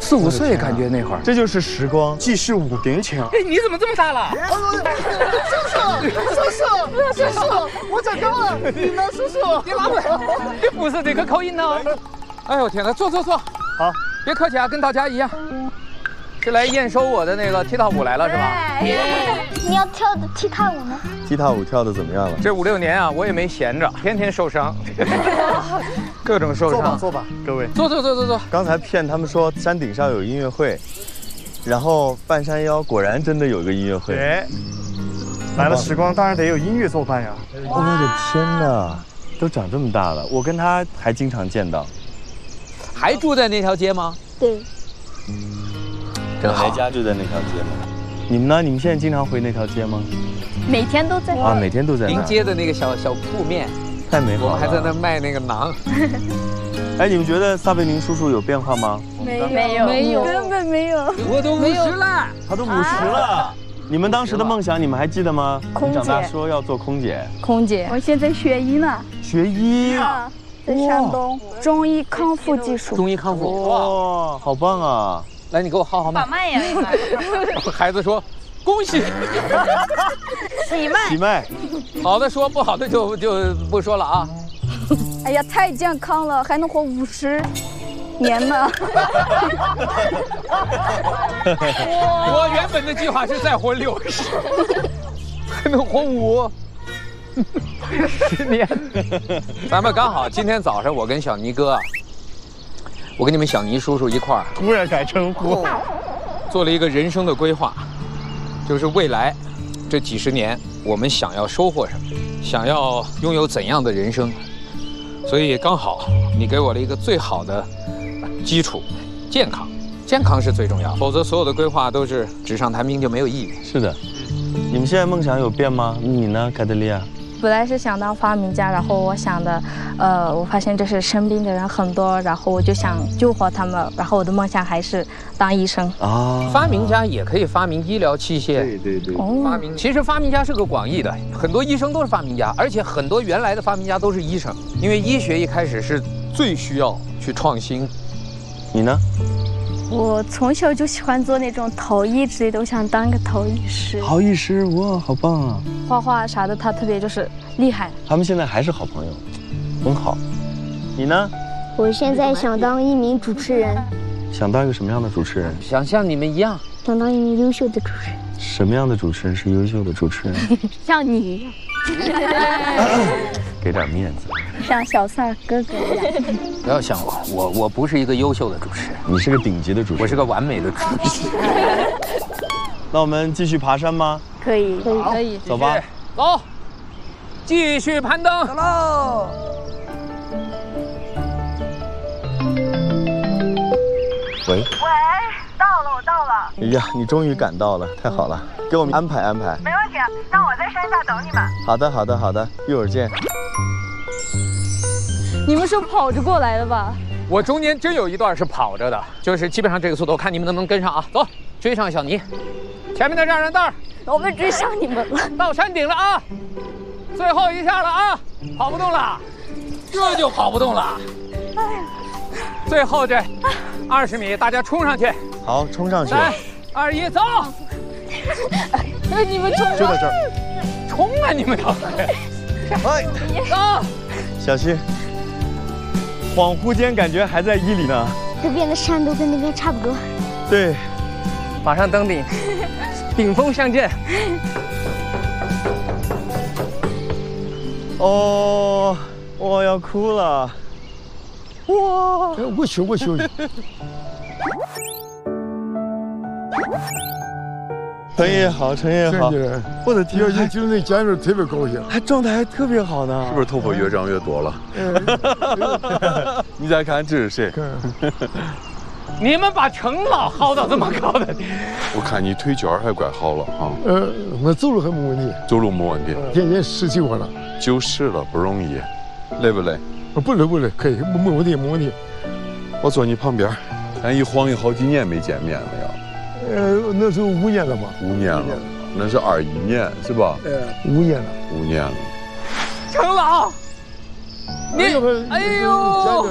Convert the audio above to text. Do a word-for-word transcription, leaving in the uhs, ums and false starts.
四五岁感觉那会儿， 这就是时光，既是武兵枪。 哎，你怎么这么大了？ 叔叔，叔叔，我长高了，你呢，叔叔？ 你拉回，你不是这个口音呢。哎呦天哪，坐坐坐， 好， 别客气啊，跟大家一样。是来验收我的那个踢踏舞来了是吧？ 你要跳的踢踏舞呢？ 踢踏舞跳的怎么样了？ 这五六年啊，我也没闲着，天天受伤，各种受伤。 坐吧，坐吧，各位， 坐坐坐坐坐。 刚才骗他们说山顶上有音乐会，然后半山腰果然真的有个音乐会。 对，来了时光当然得有音乐作伴呀。 我的天哪，都长这么大了，我跟他还经常见到。 还住在那条街吗？ 对。 真好。 来家就在那条街吗？你们呢？你们现在经常回那条街吗？ 每天都在啊，每天都在那。 临街的那个小小铺面， 太美好了。 我们还在那卖那个馕。 哎，你们觉得撒贝宁叔叔有变化吗？ 没有，没有，没有，根本没有。 我都五十了， 他都五十了。你们当时的梦想，你们还记得吗？ 空姐。 你长大说要做空姐。 空姐。我现在学医呢。 学医啊，在山东中医康复技术。 中医康复。 哇，好棒啊！ 来，你给我号号脉。 把脉呀！ 孩子说：“恭喜。” 喜脉。 喜脉。 好的说，不好的就就不说了啊。 哎呀，太健康了，还能活五十年呢。 我原本的计划是再活六十，还能活五十年。咱们刚好今天早上，我跟小尼哥。我跟你们小尼叔叔一块儿， 突然改称呼， 做了一个人生的规划，就是未来这几十年我们想要收获什么，想要拥有怎样的人生，所以刚好你给我了一个最好的基础，健康，健康是最重要，否则所有的规划都是纸上谈兵就没有意义。 是的，你们现在梦想有变吗？你呢，凯德利亚？ 本来是想当发明家，然后我想的，呃，我发现就是生病的人很多，然后我就想救活他们，然后我的梦想还是当医生啊。 发明家也可以发明医疗器械， 对对对。 哦， 发明其实发明家是个广义的，很多医生都是发明家，而且很多原来的发明家都是医生，因为医学一开始是最需要去创新。 你呢？ 我从小就喜欢做那种陶艺之类的，我想当个陶艺师。 陶艺师，哇，好棒啊！ 画画啥的，他特别就是厉害。 他们现在还是好朋友，很好。你呢？ 我现在想当一名主持人。 想当一个什么样的主持人？ 想像你们一样， 想当一名优秀的主持人。 什么样的主持人是优秀的主持人？ 像你一样。 给点面子。 像小萨哥哥一样。 不要像我，我我不是一个优秀的主持人， 你是个顶级的主持人， 我是个完美的主持人。 那我们继续爬山吗？ 可以， 可以，可以。 走吧， 走，继续攀登。 走喽！ 喂。 喂，到了，我到了。 哎呀，你终于赶到了，太好了，给我们安排安排。 没问题，让我在山下等你们。 好的，好的，好的，一会儿见。 你们是跑着过来的吧？ 我中间真有一段是跑着的，就是基本上这个速度，看你们能不能跟上啊！走，追上小尼，前面的让让道。 我们追上你们了， 到山顶了啊！最后一下了啊！跑不动了，这就跑不动了。最后这二十米，大家冲上去。 好，冲上去。 三、二、一，走！ 哎，你们冲！ 就在这儿。 冲啊，你们都！ 哎， 走！ 小心。恍惚间感觉还在伊犁呢。 这边的山都跟那边差不多。 对， 马上登顶，顶峰相见。 哦，我要哭了。哇！ 我去，我去。 陈爷好，陈爷好。 我的第二天就是那见面特别高兴， 还状态还特别好呢。 是不是头发越长越多了？你再看这是谁？ 你们把程老薅到这么高的， 我看你腿脚还怪好了啊。 呃，我走路还没问题， 走路没问题。 今年十九了， 九十了不容易，累不累？ 不累不累，可以，没没问题没问题。 我坐你旁边，咱一晃悠好几年没见面了呀。 呃，那时候五年了吧？ 五年了，那是二一年是吧？ 呃，五年了。 五年了。 程老，你哎呦。